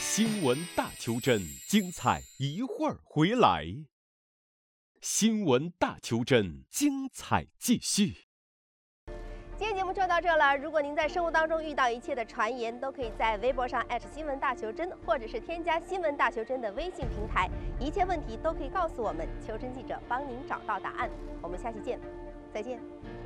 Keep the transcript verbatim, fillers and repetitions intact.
新闻大求真，精彩一会儿回来。新闻大求真，精彩继续。 今天节目就到这了。如果您在生活当中遇到一切的传言，都可以在微博上新闻大求真，或者是添加新闻大求真的微信平台，一切问题都可以告诉我们，求真记者帮您找到答案。我们下期见，再见。